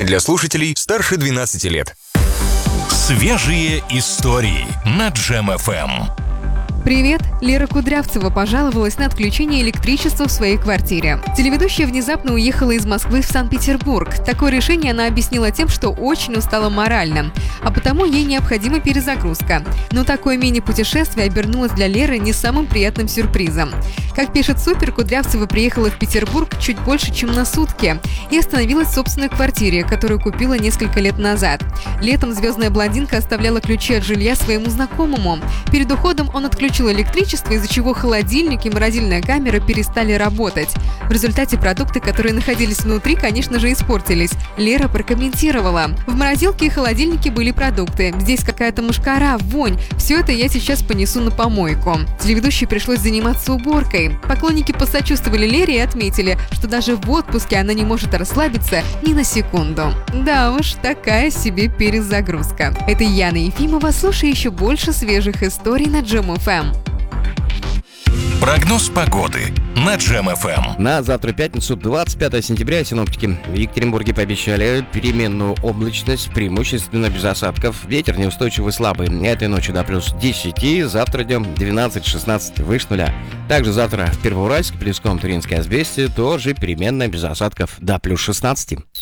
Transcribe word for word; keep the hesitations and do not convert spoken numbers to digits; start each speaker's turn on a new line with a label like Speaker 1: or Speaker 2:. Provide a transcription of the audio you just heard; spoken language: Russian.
Speaker 1: для слушателей старше двенадцати лет.
Speaker 2: Свежие истории на Джем эф эм.
Speaker 3: Привет! Лера Кудрявцева пожаловалась на отключение электричества в своей квартире. Телеведущая внезапно уехала из Москвы в Санкт-Петербург. Такое решение она объяснила тем, что очень устала морально, а потому ей необходима перезагрузка. Но такое мини-путешествие обернулось для Леры не самым приятным сюрпризом. Как пишет Супер, Кудрявцева приехала в Петербург чуть больше, чем на сутки и остановилась в собственной квартире, которую купила несколько лет назад. Летом звездная блондинка оставляла ключи от жилья своему знакомому. Перед уходом он отключил электричество, из-за чего холодильник и морозильная камера перестали работать. В результате продукты, которые находились внутри, конечно же, испортились. Лера прокомментировала: «В морозилке и холодильнике были продукты. Здесь какая-то мошкара, вонь. Все это я сейчас понесу на помойку». Телеведущей пришлось заниматься уборкой. Поклонники посочувствовали Лере и отметили, что даже в отпуске она не может расслабиться ни на секунду. Да уж, такая себе перезагрузка. Это Яна Ефимова. Слушай еще больше свежих историй на Джем эф эм.
Speaker 2: Прогноз погоды на Джем эф эм.
Speaker 4: На завтра, пятницу, двадцать пятое сентября, синоптики в Екатеринбурге пообещали переменную облачность, преимущественно без осадков. Ветер неустойчивый слабый. Этой ночью до плюс десяти, завтра днем двенадцать-шестнадцать, выше нуля. Также завтра в Первоуральске, Плеском, Туринской Азбесте тоже переменная без осадков до плюс шестнадцати.